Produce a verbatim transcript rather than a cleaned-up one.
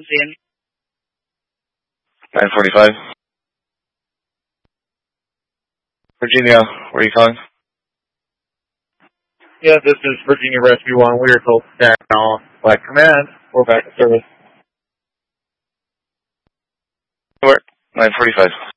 scene. nine forty-five. Virginia, where are you calling? Yeah, this is Virginia Rescue one. We are told to stand now by command. We're back in service. Work. nine forty-five.